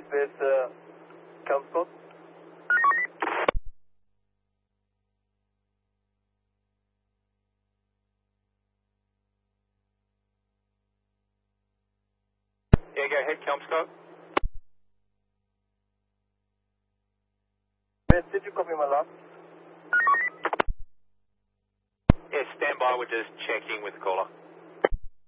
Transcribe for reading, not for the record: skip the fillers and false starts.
with Kelmscott. Yeah, go ahead, Kelmscott. Did you copy my last? Yeah, stand by, we're just checking with the caller.